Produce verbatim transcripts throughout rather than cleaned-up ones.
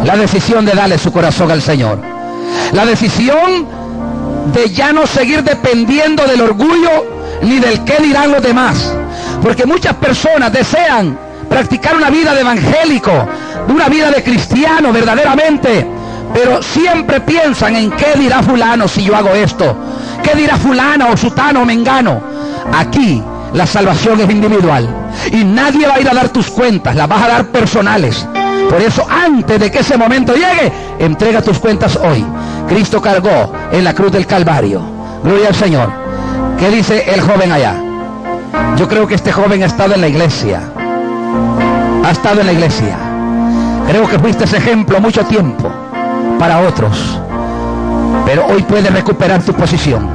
la decisión de darle su corazón al Señor. La decisión de ya no seguir dependiendo del orgullo ni del qué dirán los demás. Porque muchas personas desean practicar una vida de evangélico, de una vida de cristiano verdaderamente, pero siempre piensan en qué dirá fulano si yo hago esto, qué dirá fulana o sutano o mengano. Aquí la salvación es individual y nadie va a ir a dar tus cuentas, las vas a dar personales. Por eso, antes de que ese momento llegue, entrega tus cuentas hoy. Cristo cargó en la cruz del Calvario. Gloria al Señor. ¿Qué dice el joven allá? Yo creo que este joven ha estado en la iglesia. Ha estado en la iglesia. Creo que fuiste ese ejemplo mucho tiempo para otros. Pero hoy puedes recuperar tu posición.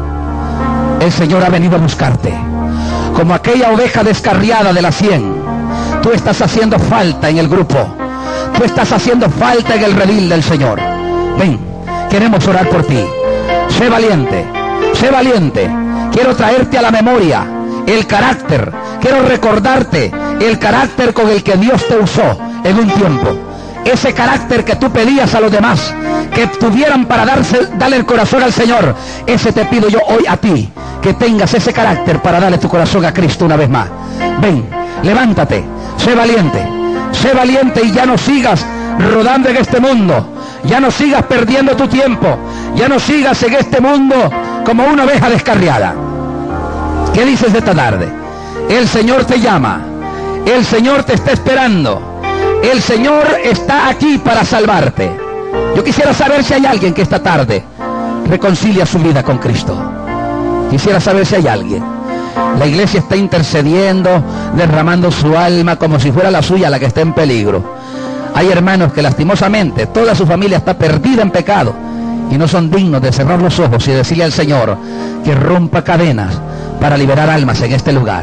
El Señor ha venido a buscarte. Como aquella oveja descarriada de las cien. Tú estás haciendo falta en el grupo. Tú estás haciendo falta en el redil del Señor. Ven, queremos orar por ti. Sé valiente, sé valiente. Quiero traerte a la memoria el carácter. Quiero recordarte el carácter con el que Dios te usó en un tiempo. Ese carácter que tú pedías a los demás que tuvieran para darse, darle el corazón al Señor. Ese te pido yo hoy a ti, que tengas ese carácter para darle tu corazón a Cristo una vez más. Ven, levántate, sé valiente, sé valiente y ya no sigas rodando en este mundo. Ya no sigas perdiendo tu tiempo. Ya no sigas en este mundo como una oveja descarriada. ¿Qué dices de esta tarde? El Señor te llama. El Señor te está esperando. El Señor está aquí para salvarte. Yo quisiera saber si hay alguien que esta tarde reconcilia su vida con Cristo. Quisiera saber si hay alguien. La iglesia está intercediendo, derramando su alma como si fuera la suya la que está en peligro. Hay hermanos que lastimosamente toda su familia está perdida en pecado y no son dignos de cerrar los ojos y decirle al Señor que rompa cadenas para liberar almas en este lugar.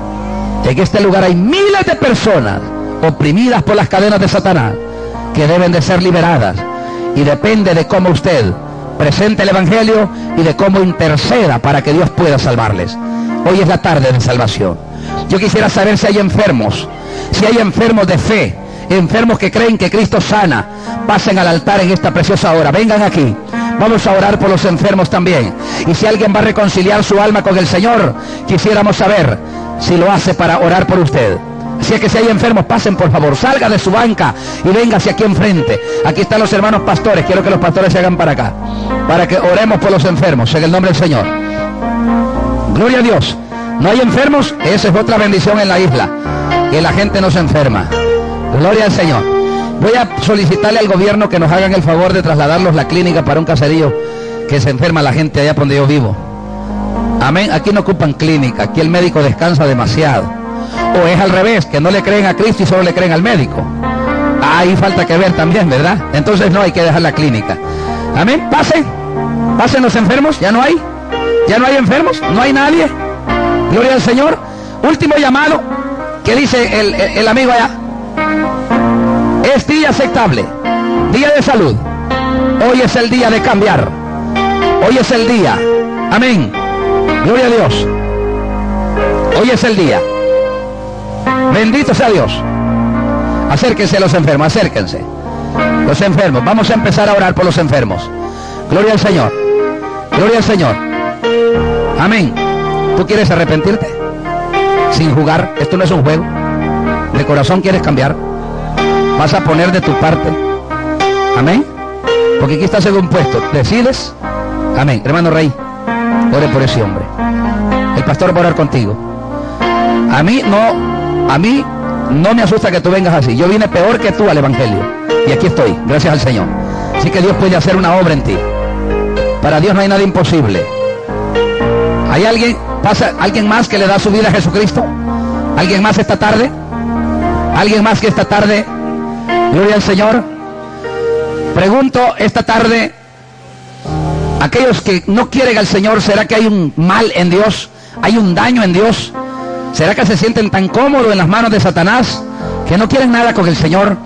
En este lugar hay miles de personas oprimidas por las cadenas de Satanás que deben de ser liberadas, y depende de cómo usted presente el evangelio y de cómo interceda para que Dios pueda salvarles. Hoy es la tarde de salvación. Yo quisiera saber si hay enfermos, si hay enfermos de fe, enfermos que creen que Cristo sana. Pasen al altar en esta preciosa hora, vengan aquí. Vamos a orar por los enfermos también. Y si alguien va a reconciliar su alma con el Señor, quisiéramos saber si lo hace para orar por usted. Así es que si hay enfermos, pasen por favor, salga de su banca y venga hacia aquí enfrente. Aquí están los hermanos pastores. Quiero que los pastores se hagan para acá, para que oremos por los enfermos en el nombre del Señor. Gloria a Dios. ¿No hay enfermos? Esa es otra bendición en la isla, que la gente no se enferma. Gloria al Señor. Voy a solicitarle al gobierno que nos hagan el favor de trasladarlos la clínica para un caserío que se enferma la gente allá por donde yo vivo. Amén. Aquí no ocupan clínica, aquí el médico descansa demasiado. O es al revés, que no le creen a Cristo y solo le creen al médico. Ahí falta que ver también, ¿verdad? Entonces no hay que dejar la clínica. Amén. Pasen, pasen los enfermos. Ya no hay, ya no hay enfermos, no hay nadie. Gloria al Señor. Último llamado que dice el, el, el amigo allá. Es día aceptable, día de salud. Hoy es el día de cambiar. Hoy es el día. Amén. Gloria a Dios. Hoy es el día. Bendito sea Dios. Acérquense los enfermos, acérquense. Los enfermos. Vamos a empezar a orar por los enfermos. Gloria al Señor. Gloria al Señor. Amén. ¿Tú quieres arrepentirte? Sin jugar. Esto no es un juego. De corazón quieres cambiar. Vas a poner de tu parte. Amén. Porque aquí estás en un puesto. ¿Decides? Amén. Hermano Rey, ore por ese hombre. El pastor va a orar contigo. A mí no, a mí no me asusta que tú vengas así. Yo vine peor que tú al evangelio. Y aquí estoy, gracias al Señor. Así que Dios puede hacer una obra en ti. Para Dios no hay nada imposible. ¿Hay alguien, pasa, alguien más que le da su vida a Jesucristo? ¿Alguien más esta tarde? ¿Alguien más que esta tarde? Gloria al Señor. Pregunto esta tarde, aquellos que no quieren al Señor, ¿será que hay un mal en Dios? ¿Hay un daño en Dios? ¿Será que se sienten tan cómodos en las manos de Satanás que no quieren nada con el Señor?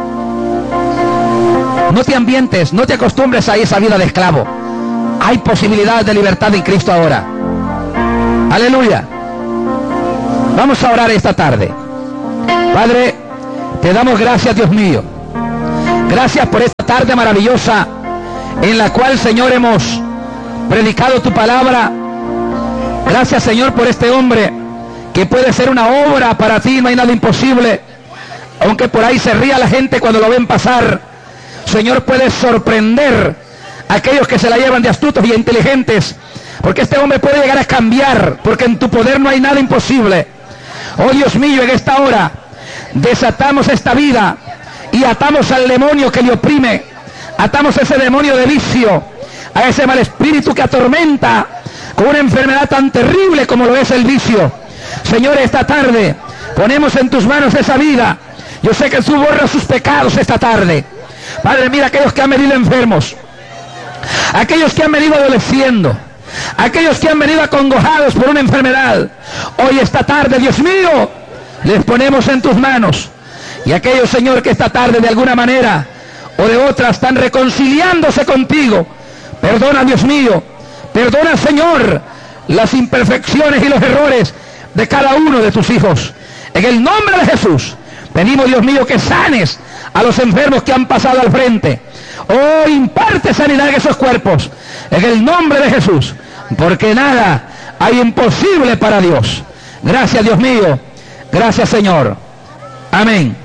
No te ambientes, no te acostumbres a esa vida de esclavo. Hay posibilidades de libertad en Cristo ahora. Aleluya. Vamos a orar esta tarde. Padre, te damos gracias, Dios mío. Gracias por esta Tarde maravillosa en la cual, Señor, hemos predicado tu palabra. Gracias, Señor, por este hombre que puede ser una obra para ti. No hay nada imposible. Aunque por ahí se ría la gente cuando lo ven pasar, Señor, puedes sorprender a aquellos que se la llevan de astutos y inteligentes, porque este hombre puede llegar a cambiar, porque en tu poder no hay nada imposible. Oh Dios mío, en esta hora desatamos esta vida y atamos al demonio que le oprime, atamos ese demonio de vicio, a ese mal espíritu que atormenta con una enfermedad tan terrible como lo es el vicio. Señor, esta tarde ponemos en tus manos esa vida. Yo sé que tú borras sus pecados esta tarde. Padre, mira aquellos que han venido enfermos, aquellos que han venido adoleciendo, aquellos que han venido acongojados por una enfermedad. Hoy esta tarde, Dios mío, les ponemos en tus manos. Y aquellos, Señor, que esta tarde de alguna manera o de otra están reconciliándose contigo, perdona, Dios mío, perdona, Señor, las imperfecciones y los errores de cada uno de tus hijos. En el nombre de Jesús pedimos, Dios mío, que sanes a los enfermos que han pasado al frente. Oh, imparte sanidad en esos cuerpos, en el nombre de Jesús, porque nada hay imposible para Dios. Gracias, Dios mío. Gracias, Señor. Amén.